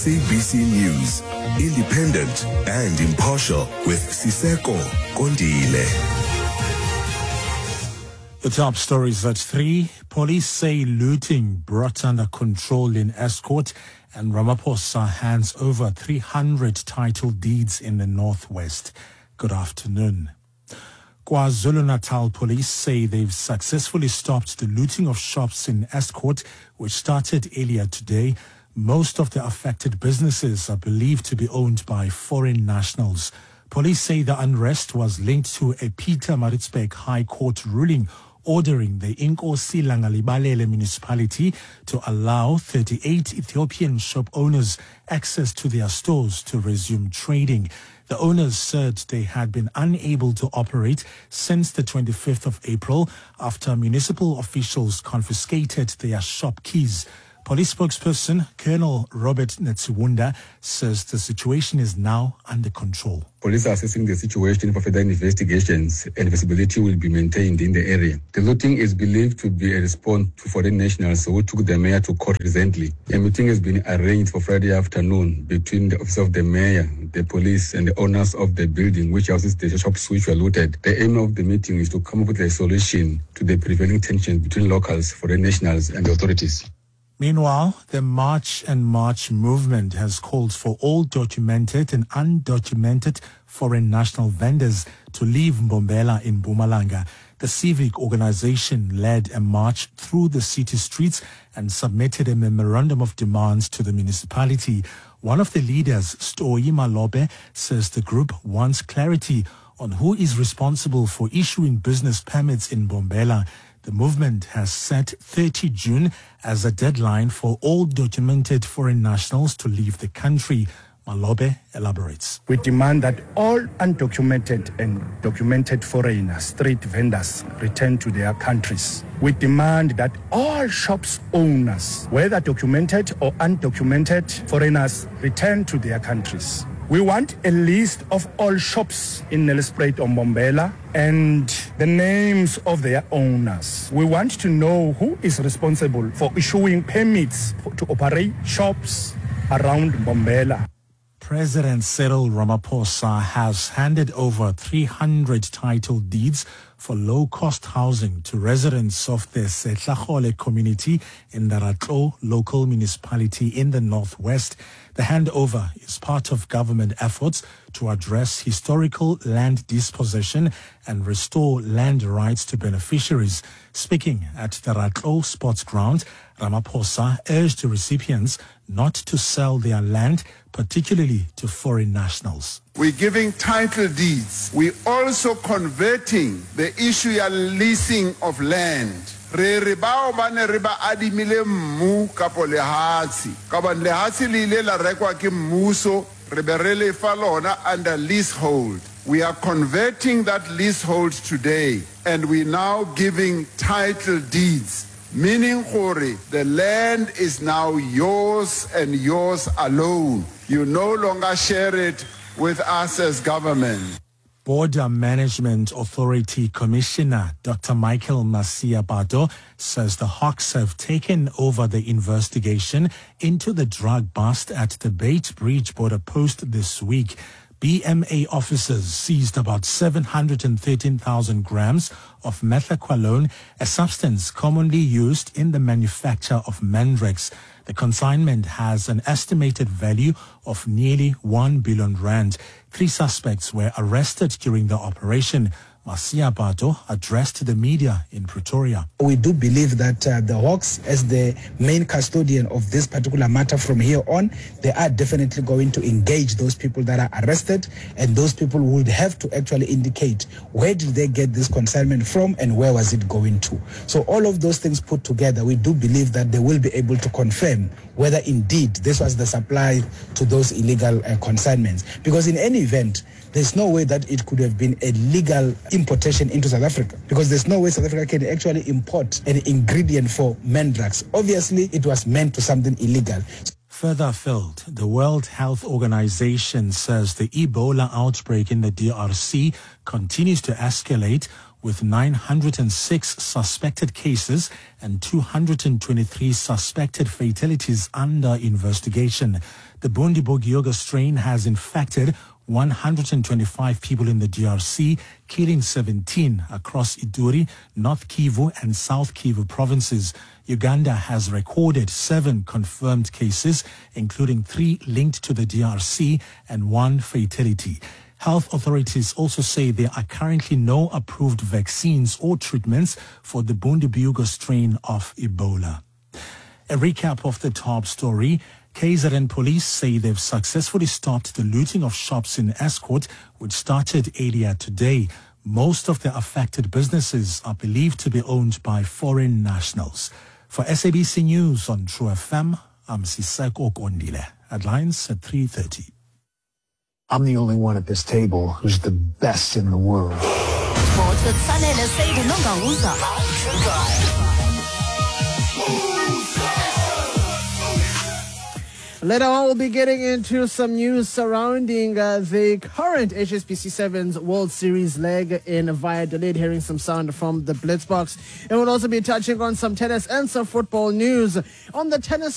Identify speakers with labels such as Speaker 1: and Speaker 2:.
Speaker 1: SABC News, independent and impartial with Siseko Kondile.
Speaker 2: The top stories at 3. Police say looting brought under control in Estcourt, and Ramaphosa hands over 300 title deeds in the northwest. Good afternoon. KwaZulu-Natal police say they've successfully stopped the looting of shops in Estcourt, which started earlier today. Most of the affected businesses are believed to be owned by foreign nationals. Police say the unrest was linked to a Pietermaritzburg High Court ruling ordering the Inkosi Langalibalele municipality to allow 38 Ethiopian shop owners access to their stores to resume trading. The owners said they had been unable to operate since the 25th of April after municipal officials confiscated their shop keys. Police spokesperson Colonel Robert Netsiwunda says the situation is now under control.
Speaker 3: Police are assessing the situation for further investigations, and visibility will be maintained in the area. The looting is believed to be a response to foreign nationals who took the mayor to court recently. A meeting has been arranged for Friday afternoon between the office of the mayor, the police, and the owners of the building which houses the shops which were looted. The aim of the meeting is to come up with a solution to the prevailing tensions between locals, foreign nationals, and the authorities.
Speaker 2: Meanwhile, the March and March movement has called for all documented and undocumented foreign national vendors to leave Mbombela in Mpumalanga. The civic organization led a march through the city streets and submitted a memorandum of demands to the municipality. One of the leaders, Stoyi Malobe, says the group wants clarity on who is responsible for issuing business permits in Mbombela. The movement has set 30 June as a deadline for all documented foreign nationals to leave the country. Malobe elaborates.
Speaker 4: We demand that all undocumented and documented foreigners, street vendors, return to their countries. We demand that all shops owners, whether documented or undocumented foreigners, return to their countries. We want a list of all shops in Nelspruit or Mbombela and the names of their owners. We want to know who is responsible for issuing permits to operate shops around Mbombela.
Speaker 2: President Cyril Ramaphosa has handed over 300 title deeds for low-cost housing to residents of the Setlagole community in the Ratlo local municipality in the northwest. The handover is part of government efforts to address historical land dispossession and restore land rights to beneficiaries. Speaking at the Ratlo Sports Ground, Ramaphosa urged the recipients not to sell their land, particularly to foreign nationals.
Speaker 5: We're giving title deeds. We're also converting the issue ya leasing of land. Re bao ba ne re ba adimile mmu kapo lehatsi ka ba lehatsi le ile la rekwa ke mmuso re be re le fa lona under leasehold. We are converting that leasehold today, and we're now giving title deeds, meaning gore the land is now yours and yours alone. You no longer share it with us as government.
Speaker 2: Border Management Authority Commissioner Dr. Michael Masia-Bado says the Hawks have taken over the investigation into the drug bust at the Beit Bridge border post this week. BMA officers seized about 713,000 grams of methaqualone, a substance commonly used in the manufacture of Mandrex. The consignment has an estimated value of nearly 1 billion rand. 3 suspects were arrested during the operation. Masia-Bado addressed the media in Pretoria.
Speaker 6: We do believe that the Hawks, as the main custodian of this particular matter from here on, they are definitely going to engage those people that are arrested, and those people would have to actually indicate where did they get this consignment from and where was it going to. So all of those things put together, we do believe that they will be able to confirm whether indeed this was the supply to those illegal consignments. Because in any event, there's no way that it could have been a legal importation into South Africa, because there's no way South Africa can actually import an ingredient for Mandrex. Obviously, it was meant to something illegal.
Speaker 2: Further afield, the World Health Organization says the Ebola outbreak in the DRC continues to escalate, with 906 suspected cases and 223 suspected fatalities under investigation. The Bundibugyoga strain has infected 125 people in the DRC, killing 17 across Ituri, North Kivu and South Kivu provinces. Uganda has recorded 7 confirmed cases, including 3 linked to the DRC and 1 fatality. Health authorities also say there are currently no approved vaccines or treatments for the Bundibugyo strain of Ebola. A recap of the top story. KZN police say they've successfully stopped the looting of shops in Escort, which started earlier today. Most of the affected businesses are believed to be owned by foreign nationals. For SABC News on True FM, I'm Siseko Kondile. Headlines at 3:30.
Speaker 7: I'm the only one at this table who's the best in the world.
Speaker 8: Later on, we'll be getting into some news surrounding the current HSBC Sevens World Series leg in Valladolid, hearing some sound from the Blitzbox. And we'll also be touching on some tennis and some football news. On the tennis